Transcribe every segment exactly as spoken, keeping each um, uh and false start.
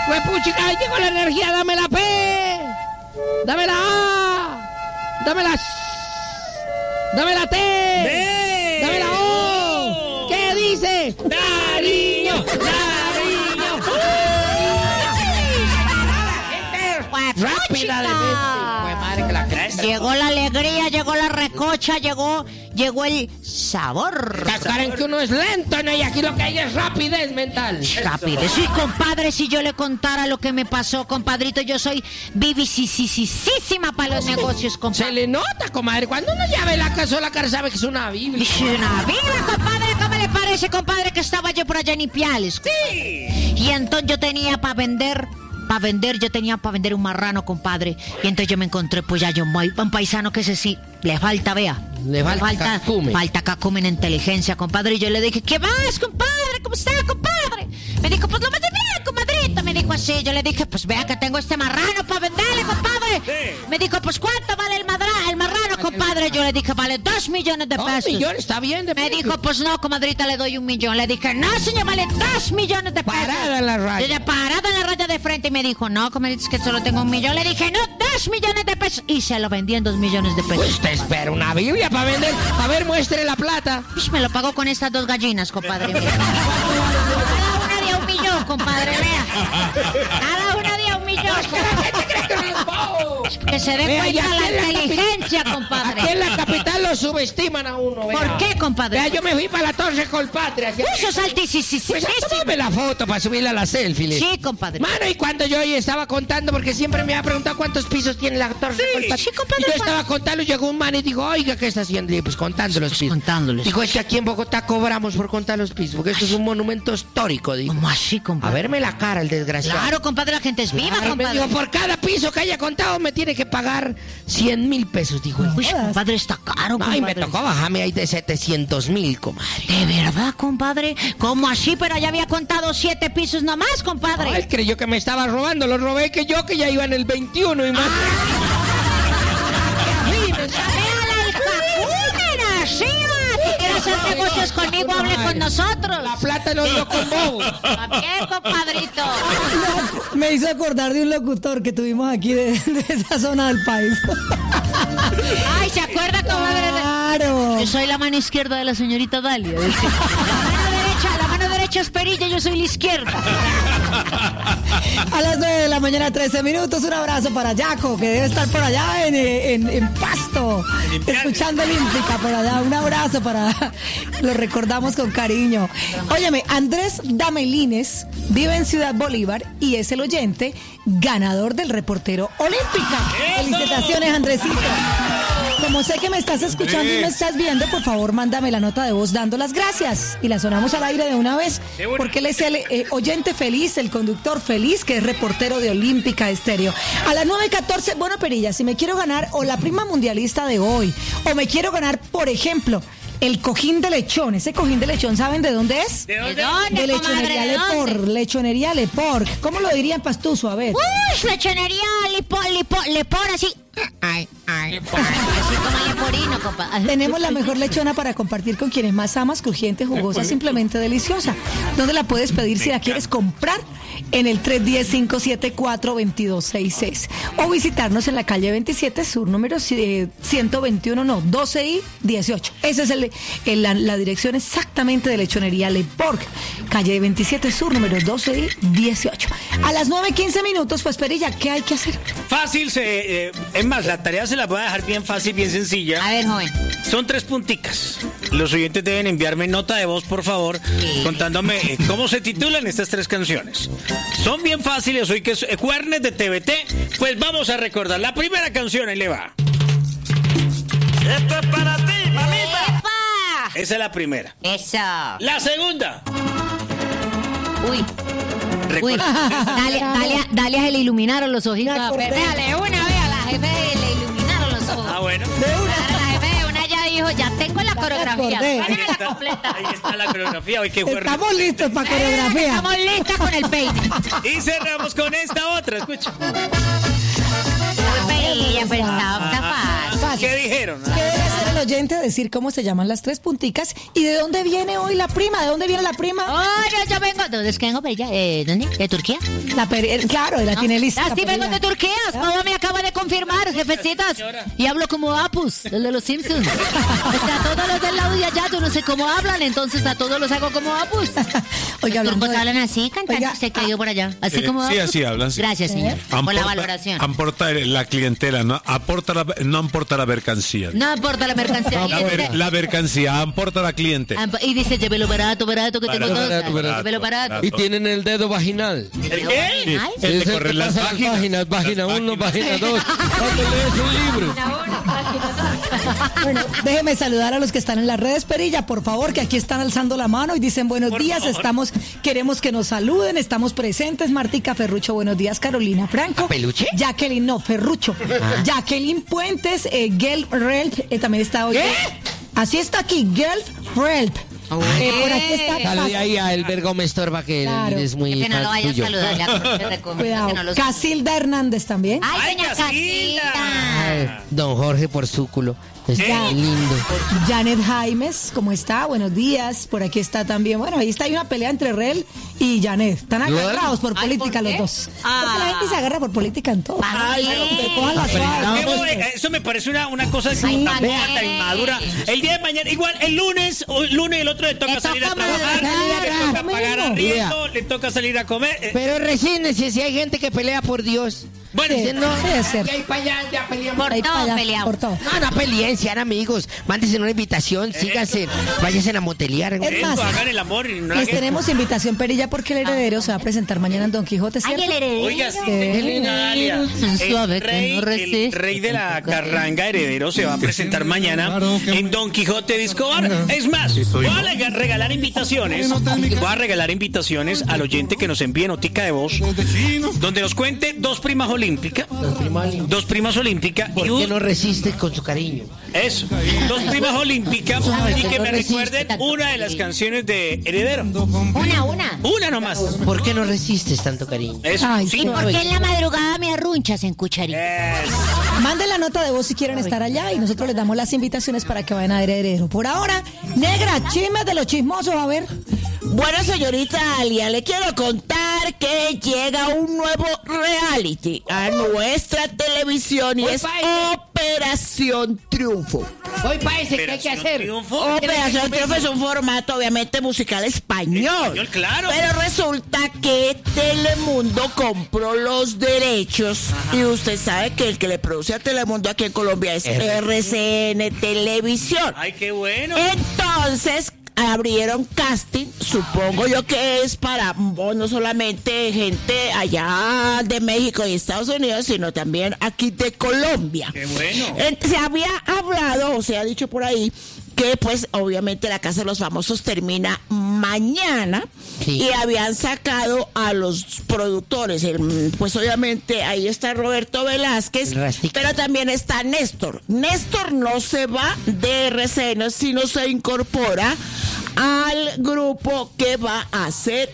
Huepuchica, ahí llegó la energía, dame la P. Dame la A. Dame la S. Dame la T. D. Dame la O. ¿Qué dice? Nariño, Nariño. Rápida de mente. Pues madre que la cresta. Llegó la alegría, llegó la recocha, llegó, llegó el sabor. Cascaren que uno es lento, ¿no? Y aquí lo que hay es rapidez mental. Rapidez. Sí, compadre, si yo le contara lo que me pasó, compadrito, yo soy vivisisísima para los negocios, compadre. Se le nota, comadre. Cuando uno ya ve la casa, la cara sabe que es una biblia. Es una biblia, compadre. ¿Cómo le parece, compadre, que estaba yo por allá en Ipiales? Sí. Y entonces yo tenía para vender... Para vender, yo tenía para vender un marrano, compadre. Y entonces yo me encontré, pues ya yo, un paisano que ese sí, le falta, vea. Le falta, falta cacumen. Falta cacumen en inteligencia, compadre. Y yo le dije, ¿qué más, compadre? ¿Cómo está, compadre? Me dijo, pues lo más de bien, comadrito. Me dijo así, yo le dije, pues vea que tengo este marrano para venderle, compadre. Sí. Me dijo, pues ¿cuánto vale el, madra el marrano, compadre? Yo le dije, vale dos millones de pesos. Dos millones, está bien. De me pesos. dijo, pues no, comadrita, le doy un millón. Le dije, no, señor, vale dos millones de pesos. Parada en la raya. Yo, parada en la raya de frente y me dijo, no, comadrita, es que solo tengo un millón. Le dije, no, dos millones de pesos. Y se lo vendí en dos millones de pesos. Pues usted espera una biblia para vender. A ver, muestre la plata. Pues me lo pagó con estas dos gallinas, compadre. Cada una de un millón, compadre, vea. Cada una de un millón. Que se dé Vea, cuenta y la aquí en la inteligencia, capi- compadre. Aquí en la capital lo subestiman a uno, vea. ¿Por qué, compadre? Vea, yo me fui para la Torre Colpatria. ¿Sí? Eso es altísimo. Pues tómame la foto para subirla a la selfie. le- Sí, compadre. Mano, y cuando yo estaba contando, porque siempre me ha preguntado cuántos pisos tiene la Torre Colpatria. sí, compadre, Y yo pa- estaba contando y llegó un man y dijo, oiga, ¿qué está haciendo? Y yo, pues contando los pisos. contándolos. Dijo, es que aquí en Bogotá cobramos por contar los pisos, porque esto es un monumento histórico, dijo. ¿Cómo así, A compadre? verme la cara, el desgraciado. Claro, compadre, la gente es viva, Claro, me compadre. dijo, por cada piso que haya contado me tiene que pagar cien mil pesos, dijo. Uy, compadre, está caro, compadre. Ay, me tocó bajarme ahí de setecientos mil, comadre. ¿De verdad, compadre? ¿Cómo así? Pero ya había contado siete pisos nomás, compadre. No, él creyó que me estaba robando, lo robé que yo, que ya iba en el veintiuno y más. ¿Quiere hacer negocios conmigo? Hable con nosotros. La plata no dio con bobo. También, compadrito. Me hizo acordar de un locutor que tuvimos aquí de, de esa zona del país. Ay, ¿se acuerda, comadre? Claro. Yo soy la mano izquierda de la señorita Dalia. La mano derecha, la mano derecha es Perilla, yo soy la izquierda. A las nueve de la mañana, trece minutos. Un abrazo para Yaco, que debe estar por allá en, en, en Pasto, escuchando Olímpica por allá. Un abrazo para... Lo recordamos con cariño. Óyeme, Andrés Damelines vive en Ciudad Bolívar y es el oyente ganador del reportero Olímpica. Felicitaciones, Andresito. Como sé que me estás escuchando y me estás viendo, por favor, mándame la nota de voz dando las gracias. Y la sonamos al aire de una vez, porque él es el eh, oyente feliz, el conductor feliz, que es reportero de Olímpica Estéreo. A las nueve catorce, bueno, Perilla, si me quiero ganar o la prima mundialista de hoy, o me quiero ganar, por ejemplo, el cojín de lechón. Ese cojín de lechón, ¿saben de dónde es? ¿De dónde? ¿De dónde, De lechonería comadre? ¿De dónde? Lepor, lechonería Lepor. ¿Cómo lo diría en pastuso? A ver. Uy, lechonería Lepor, Lepor, Lepor, así. Ay, ay. Así como leporino, compadre. Tenemos la mejor lechona para compartir con quienes más amas, crujiente, jugosa, simplemente deliciosa. ¿Dónde la puedes pedir si la quieres comprar? En el tres uno cero, cinco siete cuatro, dos dos seis seis. O visitarnos en la calle veintisiete Sur, número ciento veintiuno, no, doce y dieciocho. Esa es el, el- la, la dirección exactamente de Lechonería Le Porc. Calle veintisiete Sur, número doce y dieciocho. A las nueve quince minutos, pues Perilla, ¿qué hay que hacer? Fácil, se, eh, es más, la tarea se la voy a dejar bien fácil, bien sencilla. A ver, joven. Son tres punticas. Los oyentes deben enviarme nota de voz, por favor, Sí. contándome eh, cómo se titulan estas tres canciones. Son bien fáciles, hoy que es eh, Cuernes de T V T, pues vamos a recordar. La primera canción, ahí le va. Esto es para ti, mamita. ¡Epa! Esa es la primera. Eso. La segunda. Uy. Uy. Recuerda- Dale, dale, dale, se le iluminaron los ojitos. Me acordé. Véale, una vez a la jefe le iluminaron los ojos. Ah, bueno. Claro, la jefe, una ya dijo, ya tengo la coreografía. acordé. Ahí Pónmela está, completa. ahí está la coreografía. Hoy que fue. Estamos listos para coreografía. Estamos listas con el peine. Y cerramos con esta otra, escucha. Uy, Perilla, pero está, está fácil. Fácil. ¿Qué dijeron? ¿Qué debe hacer el oyente decir cómo se llaman las tres punticas y de dónde viene hoy la prima. ¿De dónde viene la prima? Oye, yo vengo. ¿De dónde es que vengo, Perilla? Eh, ¿Dónde? ¿De Turquía? La peri- claro, la No. tiene lista. Ah, sí, vengo de Turquía. Todo me acaba de confirmar, jefecitas. Y hablo como Apus, el de los Simpsons. O sea, todos los del lado de allá, yo no sé cómo hablan, entonces a todos los hago como Apus. Oiga, Los hablando turcos de- hablan así, cantante, Oiga, usted que ha ido por allá. Así Eh, como sí, Apus. así hablan, sí. Gracias, señor, por la Amporta- valoración. Aporta la clientela, no aporta la, no aporta la mercancía. No importa la mercancía. La, Y mer- dice- la mercancía aporta la cliente. Ah, Y dice, llévelo barato, barato, que tengo Barato, todo. barato, barato. Llévelo barato. Barato. Y tienen el dedo vaginal. ¿El qué? Ay, El de Es el correr que las pasa páginas. página Las uno, páginas. página dos. Cuando lees un libro. Bueno, déjeme saludar a los que están en las redes, Perilla, por favor, que aquí están alzando la mano y dicen buenos Por días, favor. estamos, queremos que nos saluden, estamos presentes. Martica Ferrucho, buenos días. Carolina Franco. ¿Peluche? Jacqueline, no, Ferrucho. Jacqueline Puentes, eh, Gel Relp, eh, también está hoy. Así está aquí, Gel Relp. Eh, por aquí está. Salude ahí a Elber Gómez Torba, que Claro. él es muy que no fan lo vaya a tuyo. saludar, ya como se recomienda Cuidado. que no lo Casilda Hernández también. Ay, Ay, doña Casilda. Casita. Ay, don Jorge por súculo. Está ¿Eh? lindo. Janet Jaimes, ¿cómo está? Buenos días. Por aquí está también. Bueno, ahí está, hay una pelea entre Rel y Janet. Están agarrados por Ay, política ¿por qué? los dos. Ah. Porque la gente se agarra por política en todo. Ay, Pero cójanla suave. Qué bobe- Eso me parece una, una cosa Ay, tan boba, Manuel. tan inmadura. El día de mañana, igual el lunes, o el lunes y el otro le toca Le salir a toca trabajar, madrugar. le toca pagar Mismo. arriendo, le toca salir a comer. Eh, Pero resígnese, si hay gente que pelea por Dios. Bueno, Sí, no, sí, es cierto. de ahí para allá, ya peleamos. Por Ahí todo para allá, peleamos. por todo. No, no peleen, sean amigos. Mándense una invitación, síganse, váyanse a motelear. Es eso, más, hagan el amor y no Les hagan- tenemos invitación, Perilla, porque el heredero se va a presentar mañana en Don Quijote, Ay, ¿cierto? el heredero. Oiga, sí, Sí. Dalia. Suave, El que rey, no el resiste. rey de la carranga heredero se va a presentar mañana en Don Quijote de Escobar. Es más, voy a lega- regalar invitaciones. Voy a regalar invitaciones al oyente que nos envíe notica de voz, donde nos cuente dos primas olímpicas, dos primas olímpicas ¿Por y qué un no resiste con su cariño? eso, dos primas olímpicas y que me recuerden una de las canciones de Heredero. Una, una. Una nomás. ¿Por qué no resistes tanto cariño? Eso, Ay, sí. ¿Y por qué en la madrugada me arrunchas en cucharita? Eso. Manden la nota de voz si quieren estar allá y nosotros les damos las invitaciones para que vayan a heredero. Por ahora, negra, chismes de los chismosos, a ver. Bueno, señorita Alia, le quiero contar que llega un nuevo reality a nuestra televisión y es Operación Triunfo. Hoy parece que hay que Operación hacer. Triunfo. Operación Triunfo es un formato obviamente musical español. Español, claro. Pero resulta que Telemundo compró los derechos y usted sabe que el que le produce a Telemundo aquí en Colombia es R C N Televisión. Ay, qué bueno. Entonces abrieron casting, supongo yo que es para oh, no solamente gente allá de México y Estados Unidos, sino también aquí de Colombia. Qué bueno. Eh, Se había hablado, o se ha dicho por ahí, que pues obviamente la Casa de los Famosos termina mañana. Sí. Y habían sacado a los productores, el- pues obviamente ahí está Roberto Velázquez, El Rastic. pero también está Néstor. Néstor no se va de R C N, sino se incorpora al grupo que va a hacer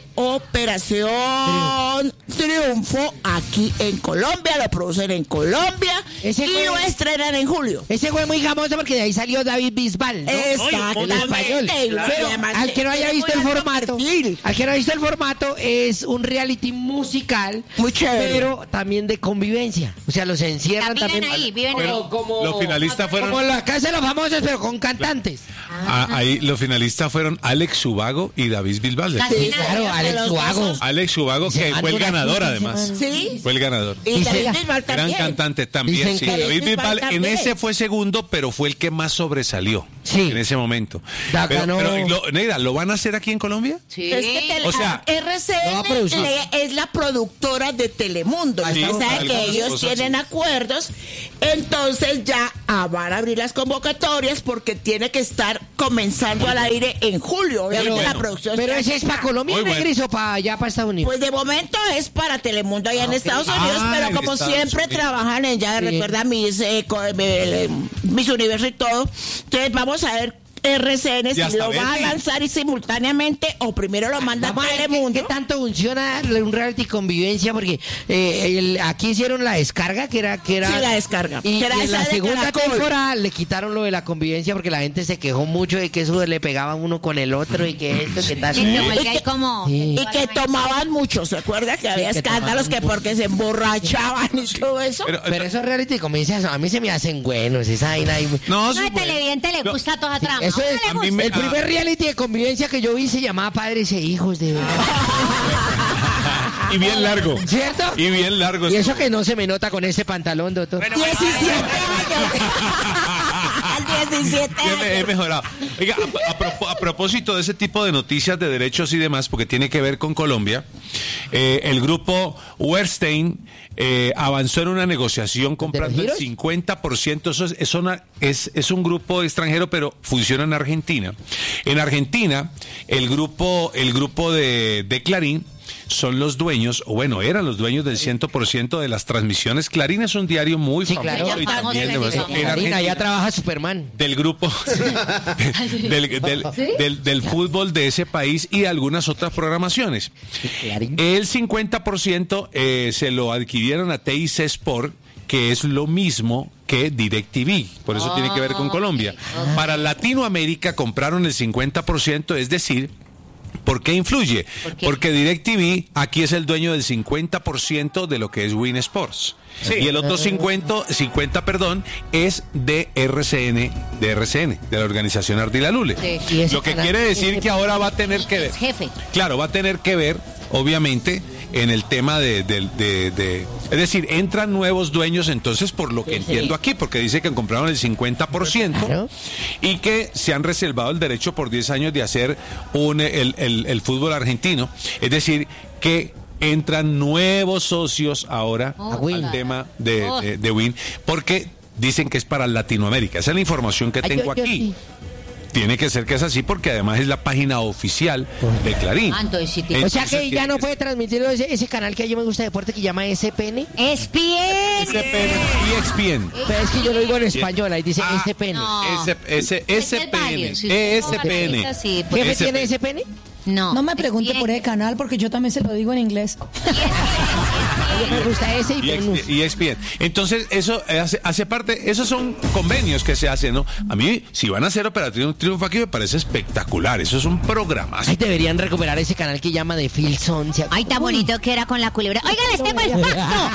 Operación Triunfo aquí en Colombia, lo producen en Colombia Ese y fue- lo estrenan en julio. Ese fue muy famoso porque de ahí salió David Bisbal, ¿no? Exactamente. español. Pero Pero además al que no haya tiene visto el muy alto formato, perfil. al que no haya visto el formato, es un reality musical, Muy chévere. pero también de convivencia. O sea, los encierran Viven también. ahí, viven Bueno, ahí. como, los finalistas fueron- como la casa de los famosos, pero con cantantes. Ah, ahí los finalistas fueron Alex Subago y David Bisbal. Casi Sí, nada, claro, de Alex los Subago. dos. Alex Subago, Se que mandó fue el una ganador puta además. semana. Sí. Fue el ganador. Y Dice- David Bisbal Gran también. cantante también, Dicen sí. que- David Bisbal en también. ese fue segundo, pero fue el que más sobresalió Sí. en ese momento. Da- Pero, ganó- pero, lo- Negra, ¿lo van a hacer aquí en Colombia? Sí. Es que tele- O sea, R C lo va a N producir. le- es la productora de Telemundo. Ah, Y sí, usted sabe algunas que ellos cosas, tienen sí. acuerdos. Entonces ya ah, van a abrir las convocatorias porque tiene que estar comenzando al aire en julio. Obviamente bueno. la producción. Pero ya ese es está. para Colombia, Muy bueno. Negris, o para allá, para Estados Unidos. Pues de momento es para Telemundo allá en Estados Unidos, Ah, pero en como Estados siempre Unidos. trabajan en ya, Sí. recuerda mis, eh, co- eh, mis Universo y todo. Entonces vamos a ver R C N, Y si hasta lo va a Betty. lanzar y simultáneamente o primero lo manda a Vamos a ver qué, Telemundo. qué tanto funciona un reality convivencia, porque eh, el- aquí hicieron la descarga, que era... Que era Sí, la descarga. Y, Que era y en esa la de segunda Caracol. temporada le quitaron lo de la convivencia porque la gente se quejó mucho de que eso le pegaba uno con el otro y que esto, que tal. Sí, igual que hay como... Sí. Y que tomaban mucho, ¿se acuerda que había que escándalos que tomaban porque se emborrachaban y todo eso? Pero, Pero esos reality convivencia a mí se me hacen buenos, esa vaina ahí. no, No, sí, el bueno. televidente le gusta toda trama. Eso ¿A uno es, le a mí gusta? me- el primer reality de convivencia que yo vi se llamaba Padres e Hijos, de verdad. Y bien largo. ¿Cierto? Y bien largo. Y eso que no se me nota con este pantalón, doctor. diecisiete años. Al diecisiete Yo me- he años. mejorado. Oiga, a, a propo- a propósito de ese tipo de noticias de derechos y demás, porque tiene que ver con Colombia, eh, el grupo Werstein eh, avanzó en una negociación comprando el giros? cincuenta por ciento. Eso, es, es, una- es, es un grupo extranjero, pero funciona en Argentina. En Argentina, el grupo, el grupo de, de Clarín son los dueños, o bueno, eran los dueños del cien por ciento de las transmisiones. Clarín es un diario muy Sí, famoso claro. y también Famoso, de- sí, en famoso. Karina, ya Argentina, trabaja Superman. del grupo del, del- del- del fútbol de ese país y algunas otras programaciones. Clarín. El cincuenta por ciento eh, se lo adquirieron a T I C Sport, que es lo mismo que DirecTV, por eso tiene que ver con Colombia. Para Latinoamérica compraron el cincuenta por ciento, es decir, ¿por qué influye? ¿Por qué? Porque DirecTV aquí es el dueño del cincuenta por ciento de lo que es Win Sports. Y el otro cincuenta, cincuenta, perdón, es de R C N, de R C N, de la organización Ardila Lule. Sí. Y ese Lo que canal- quiere decir que ahora va a tener que ver. Es jefe. Claro, va a tener que ver, obviamente, en el tema de, de- de- de- es decir, entran nuevos dueños, entonces, por lo que entiendo aquí, porque dice que compraron el cincuenta por ciento Claro. y que se han reservado el derecho por diez años de hacer un, el, el- el fútbol argentino. Es decir, que entran nuevos socios ahora Oh, al Win. tema de, Oh. de, de Win, porque dicen que es para Latinoamérica. Esa es la información que Ay, tengo yo- yo aquí. sí. Tiene que ser que es así porque además es la página oficial de Clarín. Ah, entonces sí tiene- O sea que Entonces, ya no tiene puede transmitirlo ese, ese canal que a mí me gusta de deporte que llama S P N. Es bien. S P N, E X P N. Pero es que yo lo digo en español, ahí dice Ah, S P N. No. S- S- Es S P N. válido, si usted E no S P N. va a decir, ¿Jefe pues, tiene S P N? No. No me es pregunte bien. por el canal porque yo también se lo digo en inglés. A mí me gusta ese y Y Venus. E X P N. Entonces, eso hace, hace parte, esos son convenios que se hacen, ¿no? A mí, si van a hacer Operativo Triunfo aquí, me parece espectacular. Eso es un programa. Ay, deberían recuperar ese canal que llama de Phil Son. ¿Se Ay, tan bonito que era con la culebra. Oigan, les tengo el facto.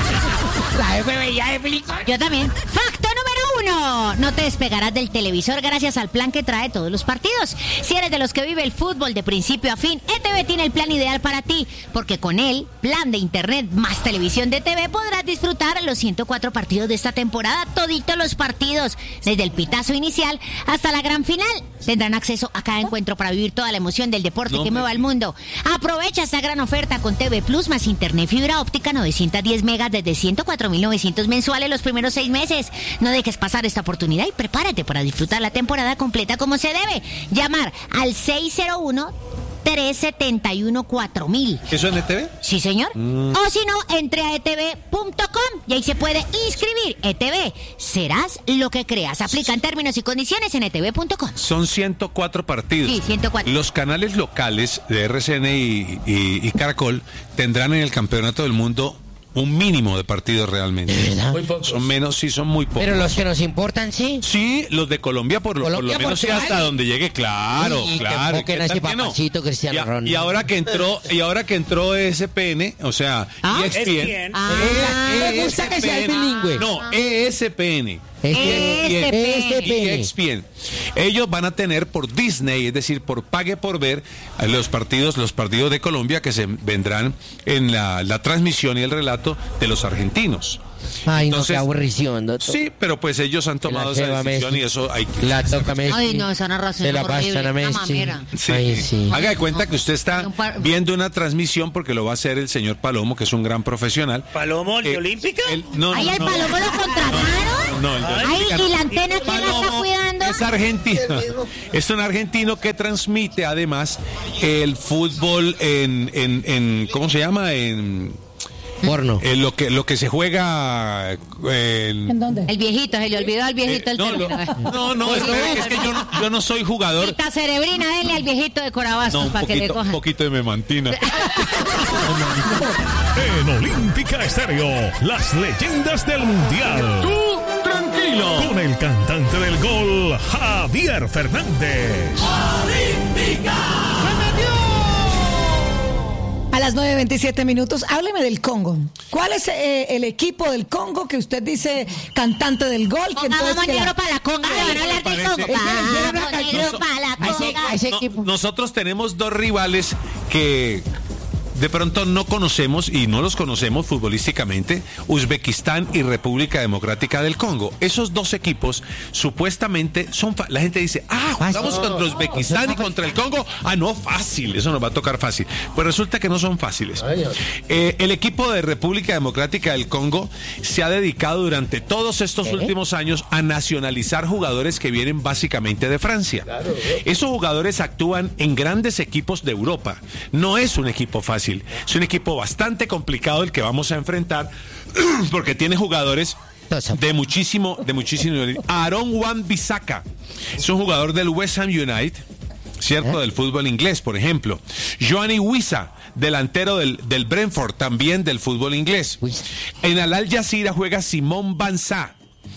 La F B I de Phil Son. Yo también. Facto número uno. No te despegarás del televisor gracias al plan que trae todos los partidos. Si eres de los que vive el fútbol de principio a fin, E T V tiene el plan ideal para ti. Porque con él, plan de internet más televisión de T V, podrás disfrutar los ciento cuatro partidos de esta temporada. Toditos los partidos. Desde el pitazo inicial hasta la gran final. Tendrán acceso a cada encuentro para vivir toda la emoción del deporte No que me- mueva el mundo. Aprovecha esta gran oferta con T V Plus más internet fibra óptica novecientos diez megas desde ciento cuatro mil novecientos mensuales los primeros seis meses. No dejes pasar esta oportunidad y prepárate para disfrutar la temporada completa como se debe. Llamar al seis cero uno, tres siete uno, cuatro mil. ¿Eso en E T V? Sí, señor. O si no, entre a e t v punto com y ahí se puede inscribir. E T V, serás lo que creas. Aplican términos y condiciones en e t v punto com. Son ciento cuatro partidos. Sí, ciento cuatro. Los canales locales de R C N y, y- y Caracol tendrán en el Campeonato del Mundo un mínimo de partidos realmente. ¿De verdad? Son menos, sí, son muy pocos. Pero los que nos importan, sí. Sí, los de Colombia por lo, por lo Colombia, menos sí, Portugal. hasta donde llegue, claro, Y que claro. enfoquen ¿qué a tal ese que no? papacito Cristiano Y a- Ronaldo. Y ahora que entró, y ahora que entró E S P N, o sea, Ah, E X P N. Ah, me gusta que sea bilingüe. No, E S P N. Es E que- S P N. E S P Y N. E X P N. Ellos van a tener por Disney, es decir, por pague por ver eh, los partidos, los partidos de Colombia que se vendrán en la, la transmisión y el relato de los argentinos. Ay, no, Entonces, qué aburrición, doctor. Sí, pero pues ellos han tomado esa lleva decisión Messi. y eso hay que... La toca Messi. Ay, no, esa narración Se la es horrible, pasan a una Messi. mamera. Sí. Ay, sí. Haga de cuenta que usted está Un par- viendo una transmisión porque lo va a hacer el señor Palomo, que es un gran profesional. ¿Palomo de Eh, Olímpica? el- no, Ay, no, el no. palomo lo contrataron. No, el de Ay, Olímpica ¿y la no. antena quién la está Palomo cuidando? Es argentino. Es un argentino que transmite además el fútbol en, en, en ¿cómo se llama? En Porno. Eh, lo que lo que se juega eh, en... ¿En dónde? El viejito, se le olvidó al viejito Eh, el no, término. no, no, no, espere, es que yo no, yo no soy jugador. Quita cerebrina, denle al viejito de Corabastos No, un para que le poquito, coja. un poquito de memantina. En Olímpica Estéreo, las leyendas del Mundial. Tú, tranquilo. Con el cantante del gol, Javier Fernández. A las nueve veintisiete minutos, hábleme del Congo. ¿Cuál es eh, el equipo del Congo que usted dice cantante del gol? Que Ponga, entonces vamos que la- negro para la conga, le van a hablar del parece- Congo. Es que hicieron una Vamos canción. negro para la A ese- conga. a ese No, equipo. nosotros tenemos dos rivales que de pronto no conocemos y no los conocemos futbolísticamente, Uzbekistán y República Democrática del Congo. Esos dos equipos supuestamente son... fa- La gente dice, ah, jugamos contra Uzbekistán y contra el Congo. Ah, no, fácil, eso nos va a tocar fácil. Pues resulta que no son fáciles. Eh, el equipo de República Democrática del Congo se ha dedicado durante todos estos últimos años a nacionalizar jugadores que vienen básicamente de Francia. Esos jugadores actúan en grandes equipos de Europa. No es un equipo fácil. Es un equipo bastante complicado el que vamos a enfrentar porque tiene jugadores de muchísimo, de muchísimo nivel. Aaron Wan-Bissaka es un jugador del West Ham United, ¿cierto? Del fútbol inglés, por ejemplo. Johnny Wissa, delantero del, del Brentford, también del fútbol inglés. En Al Al Jazeera juega Simón Banza.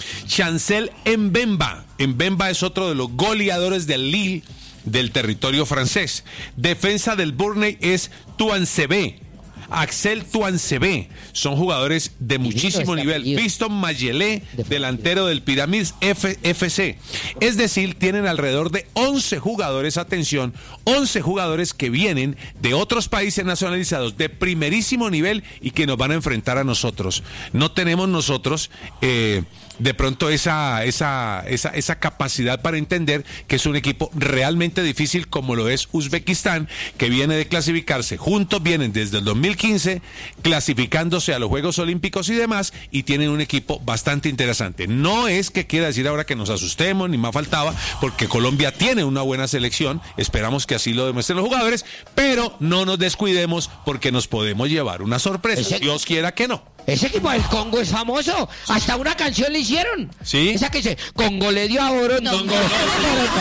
Chancel Mbemba. Mbemba es otro de los goleadores del Lille, del territorio francés. Defensa del Burnley es Tuansebe. Axel Tuansebe. Son jugadores de muchísimo este nivel. apellido. Piston Mayele, delantero del Pyramids F C. Es decir, tienen alrededor de once jugadores, atención, once jugadores que vienen de otros países nacionalizados de primerísimo nivel y que nos van a enfrentar a nosotros. No tenemos nosotros... Eh, de pronto esa, esa, esa, esa capacidad para entender que es un equipo realmente difícil como lo es Uzbekistán, que viene de clasificarse. Juntos vienen desde el dos mil quince clasificándose a los Juegos Olímpicos y demás, y tienen un equipo bastante interesante. No es que quiera decir ahora que nos asustemos, ni más faltaba, porque Colombia tiene una buena selección, esperamos que así lo demuestren los jugadores, pero no nos descuidemos porque nos podemos llevar una sorpresa, Ese- Dios quiera que no. Ese equipo del Congo es famoso. Hasta una canción le hicieron. ¿Sí? Esa que dice, Congo le dio a oro. No, Congo. no,